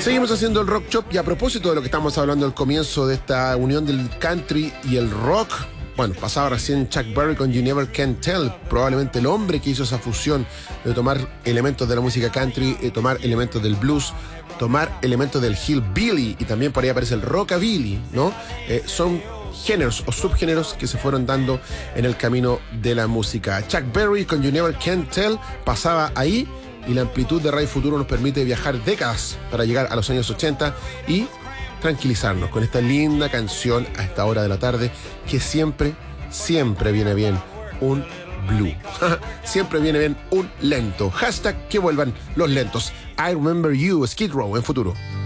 Seguimos haciendo el Rock Shop y a propósito de lo que estamos hablando al comienzo de esta unión del country y el rock, bueno, pasaba recién Chuck Berry con You Never Can Tell, probablemente el hombre que hizo esa fusión de tomar elementos de la música country, tomar elementos del blues, tomar elementos del hillbilly y también por ahí aparece el rockabilly, ¿no? Son géneros o subgéneros que se fueron dando en el camino de la música. Chuck Berry con You Never Can Tell pasaba ahí y la amplitud de Radio Futuro nos permite viajar décadas para llegar a los años 80 y tranquilizarnos con esta linda canción a esta hora de la tarde que siempre viene bien un blue. Siempre viene bien un lento. Hashtag que vuelvan los lentos. I Remember You, Skid Row en Futuro.